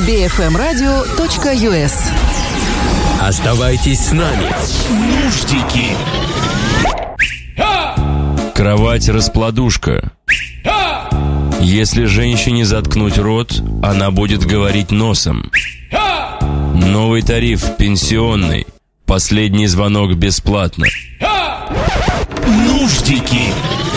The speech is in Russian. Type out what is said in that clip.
bfmradio.us. Оставайтесь с нами. Нуждики. Кровать-раскладушка. Если женщине заткнуть рот, она будет говорить носом. Новый тариф пенсионный. Последний звонок бесплатно. Нуждики.